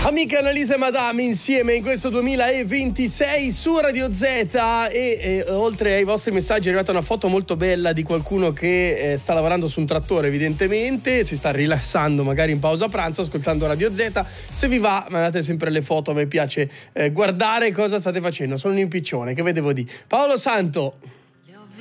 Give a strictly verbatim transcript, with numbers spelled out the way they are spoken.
Amica Annalisa e Madame insieme in questo duemilaventisei su Radio Z e, e oltre ai vostri messaggi è arrivata una foto molto bella di qualcuno che eh, sta lavorando su un trattore, evidentemente si sta rilassando magari in pausa pranzo ascoltando Radio Z. Se vi va mandate sempre le foto, a me piace eh, guardare cosa state facendo, sono un impiccione, che vedevo di Paolo Santo.